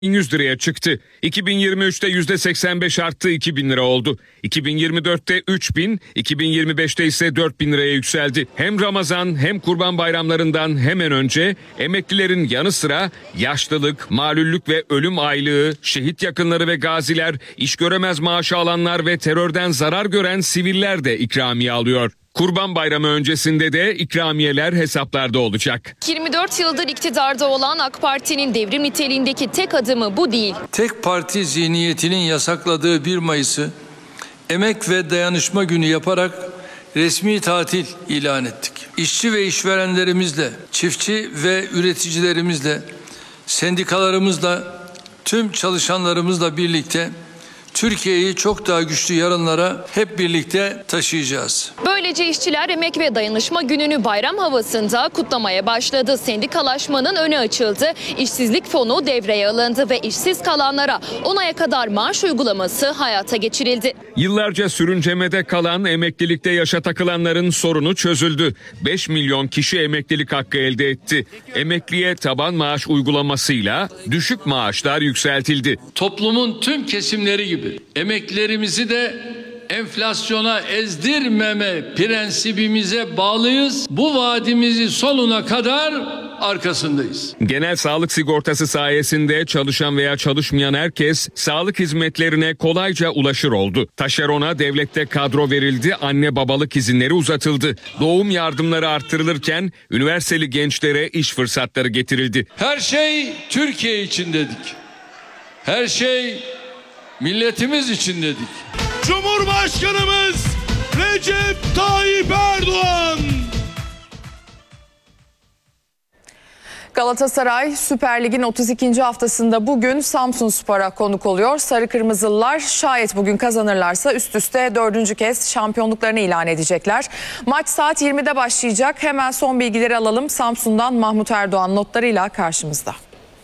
100 liraya çıktı. 2023'te %85 arttı, 2.000 lira oldu. 2024'te 3.000, 2025'te ise 4.000 liraya yükseldi. Hem Ramazan hem Kurban bayramlarından hemen önce emeklilerin yanı sıra yaşlılık, malüllük ve ölüm aylığı, şehit yakınları ve gaziler, iş göremez maaşı alanlar ve terörden zarar gören siviller de ikramiye alıyor. Kurban Bayramı öncesinde de ikramiyeler hesaplarda olacak. 24 yıldır iktidarda olan AK Parti'nin devrim niteliğindeki tek adımı bu değil. Tek parti zihniyetinin yasakladığı 1 Mayıs'ı Emek ve Dayanışma Günü yaparak resmi tatil ilan ettik. İşçi ve işverenlerimizle, çiftçi ve üreticilerimizle, sendikalarımızla, tüm çalışanlarımızla birlikte Türkiye'yi çok daha güçlü yarınlara hep birlikte taşıyacağız. Böylece işçiler Emek ve Dayanışma Günü'nü bayram havasında kutlamaya başladı. Sendikalaşmanın önü açıldı. İşsizlik fonu devreye alındı ve işsiz kalanlara 10 aya kadar maaş uygulaması hayata geçirildi. Yıllarca sürüncemede kalan, emeklilikte yaşa takılanların sorunu çözüldü. 5 milyon kişi emeklilik hakkı elde etti. Emekliye taban maaş uygulamasıyla düşük maaşlar yükseltildi. Toplumun tüm kesimleri gibi emeklilerimizi de enflasyona ezdirmeme prensibimize bağlıyız. Bu vaadimizi sonuna kadar arkasındayız. Genel sağlık sigortası sayesinde çalışan veya çalışmayan herkes sağlık hizmetlerine kolayca ulaşır oldu. Taşerona devlette kadro verildi, anne babalık izinleri uzatıldı. Doğum yardımları arttırılırken üniversiteli gençlere iş fırsatları getirildi. Her şey Türkiye için dedik. Her şey milletimiz için dedik. Cumhurbaşkanımız Recep Tayyip Erdoğan. Galatasaray Süper Lig'in 32. haftasında bugün Samsunspor'a konuk oluyor. Sarı Kırmızılılar şayet bugün kazanırlarsa üst üste 4. kez şampiyonluklarını ilan edecekler. Maç saat 20'de başlayacak. Hemen son bilgileri alalım. Samsun'dan Mahmut Erdoğan notlarıyla karşımızda.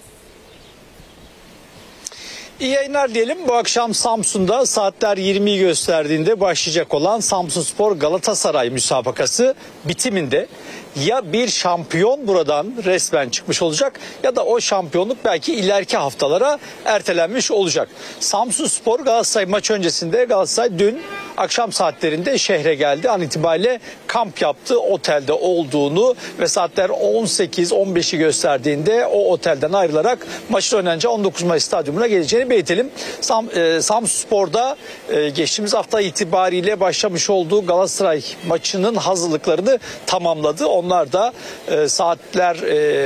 İyi yayınlar diyelim. Bu akşam Samsun'da saatler 20'yi gösterdiğinde başlayacak olan Samsunspor Galatasaray müsabakası bitiminde ya bir şampiyon buradan resmen çıkmış olacak ya da o şampiyonluk belki ileriki haftalara ertelenmiş olacak. Samsunspor Galatasaray maç öncesinde Galatasaray dün akşam saatlerinde şehre geldi. An itibariyle kamp yaptığı otelde olduğunu ve saatler 18-15'i gösterdiğinde o otelden ayrılarak maçın oynanacağı 19 Mayıs stadyumuna geleceğini belirtelim. Samsunspor'da geçtiğimiz hafta itibariyle başlamış olduğu Galatasaray maçının hazırlıklarını tamamladı. Onlar da saatler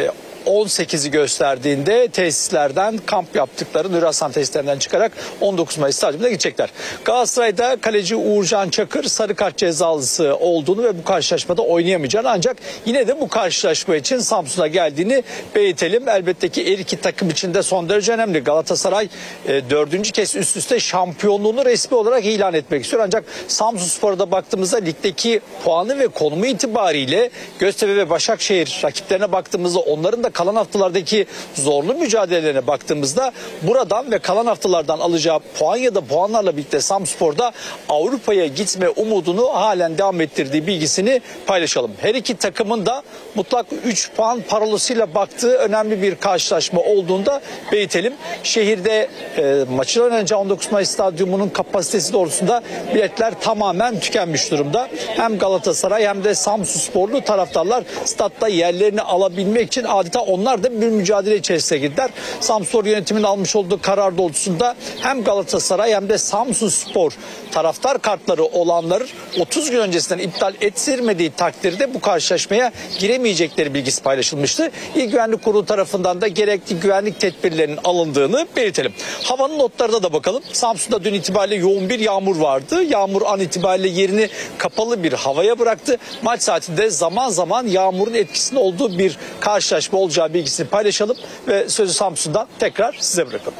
18'i gösterdiğinde tesislerden kamp yaptıkları Nuri Hasan tesislerinden çıkarak 19 Mayıs stadyumuna gidecekler. Galatasaray'da kaleci Uğurcan Çakır sarı kart cezalısı olduğunu ve bu karşılaşmada oynayamayacağını ancak yine de bu karşılaşma için Samsun'a geldiğini belirtelim. Elbette ki her iki takım için de son derece önemli. Galatasaray 4. kez üst üste şampiyonluğunu resmi olarak ilan etmek istiyor. Ancak Samsunspor'a da baktığımızda ligdeki puanı ve konumu itibariyle Göztepe ve Başakşehir rakiplerine baktığımızda onların da kalan haftalardaki zorlu mücadelelerine baktığımızda buradan ve kalan haftalardan alacağı puan ya da puanlarla birlikte Samsunspor'da Avrupa'ya gitme umudunu halen devam ettirdiği bilgisini paylaşalım. Her iki takımın da mutlak 3 puan parolasıyla baktığı önemli bir karşılaşma olduğunda belirtelim. Şehirde maçın oynanacağı 19 Mayıs stadyumunun kapasitesi doğrultusunda biletler tamamen tükenmiş durumda. Hem Galatasaray hem de Samsunsporlu taraftarlar statta yerlerini alabilmek için adeta onlar da bir mücadele içerisine girdiler. Samsunspor yönetiminin almış olduğu karar doğrultusunda hem Galatasaray hem de Samsunspor taraftar kartları olanlar 30 gün öncesinden iptal ettirmediği takdirde bu karşılaşmaya giremeyecekleri bilgisi paylaşılmıştı. İl Güvenlik Kurulu tarafından da gerekli güvenlik tedbirlerinin alındığını belirtelim. Havanın notlarına da bakalım. Samsun'da dün itibariyle yoğun bir yağmur vardı. Yağmur an itibariyle yerini kapalı bir havaya bıraktı. Maç saatinde zaman zaman yağmurun etkisinde olduğu bir karşılaşma olacağı bilgisini paylaşalım ve sözü Samsun'dan tekrar size bırakalım.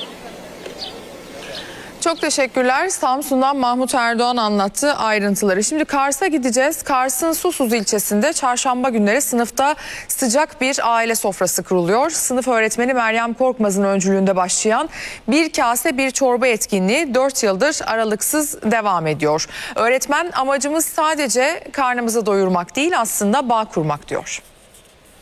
Çok teşekkürler. Samsun'dan Mahmut Erdoğan anlattı ayrıntıları. Şimdi Kars'a gideceğiz. Kars'ın Susuz ilçesinde çarşamba günleri sınıfta sıcak bir aile sofrası kuruluyor. Sınıf öğretmeni Meryem Korkmaz'ın öncülüğünde başlayan bir kase bir çorba etkinliği 4 yıldır aralıksız devam ediyor. Öğretmen amacımız sadece karnımızı doyurmak değil aslında bağ kurmak diyor.